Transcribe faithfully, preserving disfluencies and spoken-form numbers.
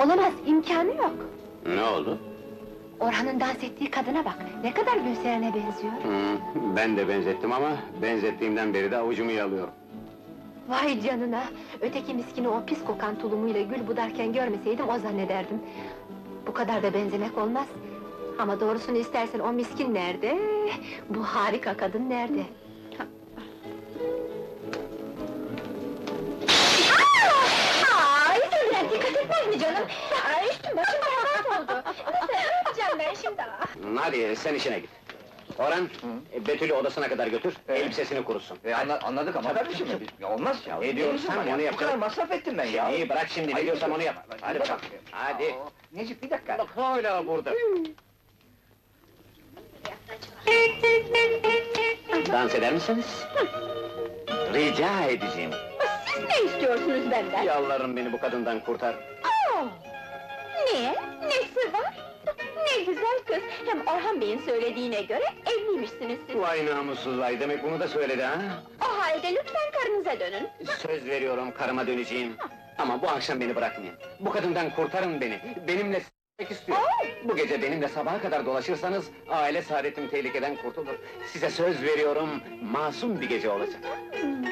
Olamaz, imkanı yok! Ne oldu? Orhan'ın dans ettiği kadına bak, ne kadar Gülseren'e benziyor! Hmm, ben de benzettim ama, benzettiğimden beri de avucumu yalıyorum. Vay canına! Öteki miskini o pis kokan tulumuyla gül budarken görmeseydim o zannederdim. Bu kadar da benzemek olmaz. Ama doğrusunu istersen o miskin nerede? Bu harika kadın nerede? Ay, sen dikkat etmez mi canım? Ay, üstüm başım berbat oldu. Nasıl, ne yapacağım ben şimdi? Hadi, sen işine git. Orhan, e, Betül'ü odasına kadar götür, elbisesini kurusun. E, anla, anladık ama kardeşim, biz- ya olmaz ya. Ne diyorsan onu Bu yap. kadar masraf ettim ben ya. İyi, bırak şimdi, ne Ayıp diyorsam onu ediyorsun. yap. Hadi bakalım, hadi. Aa, Necip, bir dakika. Bak hala burada. Dans eder misiniz? Rica edeceğim. Siz ne istiyorsunuz benden? Yalvarırım beni bu kadından kurtar. Aa! Niye? Nesi var? Ne güzel kız! Hem Orhan Bey'in söylediğine göre evliymişsiniz siz. Vay namussuz vay, demek bunu da söyledi ha? O halde lütfen karınıza dönün. Söz veriyorum, karıma döneceğim. Ama bu akşam beni bırakmayın. Bu kadından kurtarın beni. Benimle s**mek istiyor. Bu gece benimle sabaha kadar dolaşırsanız, aile saadetim tehlikeden kurtulur. Size söz veriyorum, masum bir gece olacak.